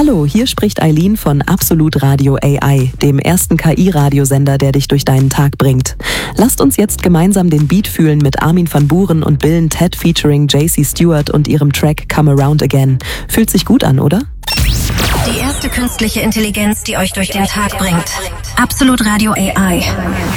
Hallo, hier spricht Eileen von Absolut Radio AI, dem ersten KI-Radiosender, der dich durch deinen Tag bringt. Lasst uns jetzt gemeinsam den Beat fühlen mit Armin van Buuren und Bill & Ted featuring JC Stewart und ihrem Track Come Around Again. Fühlt sich gut an, oder? Die erste künstliche Intelligenz, die euch durch den Tag bringt. Absolut Radio AI.